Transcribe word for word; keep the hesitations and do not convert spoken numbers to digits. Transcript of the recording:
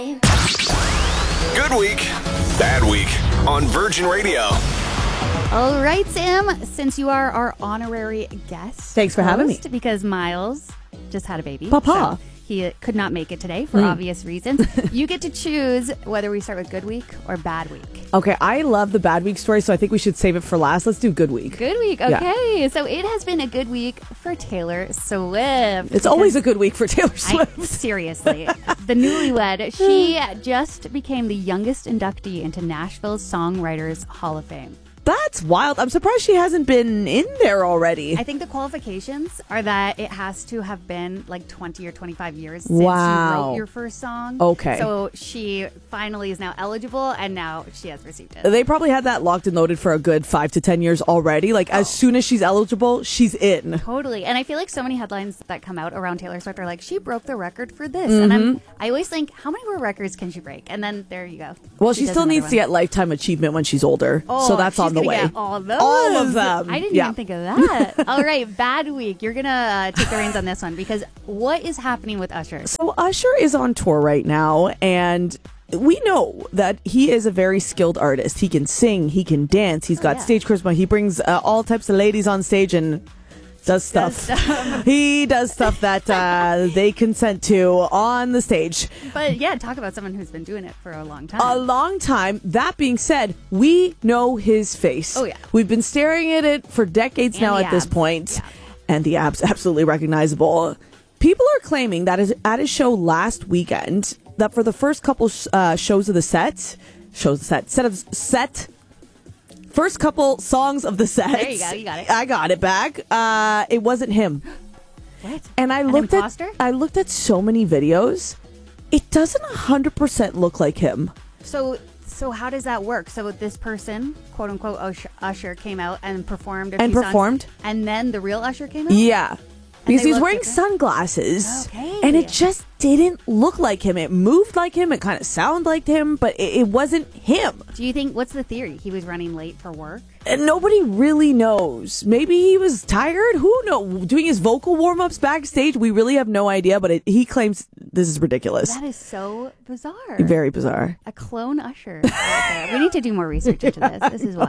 Good week, bad week on Virgin Radio. All right, Sam, since you are our honorary guest. Thanks for having me. Because Miles just had a baby. Papa. So he could not make it today for Mm. obvious reasons. You get to choose whether we start with good week or bad week. Okay, I love the bad week story, so I think we should save it for last. Let's do good week. Good week, okay. Yeah. So it has been a good week for Taylor Swift. It's always a good week for Taylor Swift. I, seriously. The newlywed, she just became the youngest inductee into Nashville's Songwriters Hall of Fame. That's wild. I'm surprised she hasn't been in there already. I think the qualifications are that it has to have been like twenty or twenty-five years since Wow. you wrote your first song. Okay. So she finally is now eligible, and now she has received it. They probably had that locked and loaded for a good five to ten years already. Like, as soon as she's eligible, she's in. Totally. And I feel like so many headlines that come out around Taylor Swift are like, she broke the record for this. Mm-hmm. And I'm, I always think, how many more records can she break? And then there you go. Well, she, does still another needs one. to get Lifetime Achievement when she's older. Oh, so that's she's on the gonna way. get all those. All of them. I didn't Yeah. even think of that. All right, bad week. You're going to uh, take the reins on this one because what is happening with Usher? So Usher is on tour right now, and we know that he is a very skilled artist. He can sing, he can dance, he's got yeah. stage charisma. He brings uh, all types of ladies on stage and does stuff. stuff. He does stuff that uh, they consent to on the stage. But yeah, talk about someone who's been doing it for a long time. A long time. That being said, we know his face. Oh, yeah. We've been staring at it for decades And now the at this abs. point. Yeah. And the abs absolutely recognizable. People are claiming that is at his show last weekend, that for the first couple sh- uh, shows of the set, shows the set, set of set, first couple songs of the set. There you go, you got it. I got it back. Uh, it wasn't him. What? And I An looked imposter? at I looked at so many videos. It doesn't one hundred percent look like him. So, so how does that work? So this person, quote unquote, Usher, Usher came out and performed a And few songs, performed? and then the real Usher came out? Yeah. Because they he's look wearing different? sunglasses. Okay. And it just didn't look like him. It moved like him. It kind of sounded like him, but it, it wasn't him. Do you think, what's the theory? He was running late for work? And nobody really knows. Maybe he was tired. Who knows? Doing his vocal warm-ups backstage, we really have no idea, but it, he claims this is ridiculous. That is so bizarre. Very bizarre. A clone Usher. out there. We need to do more research into this. This is wild.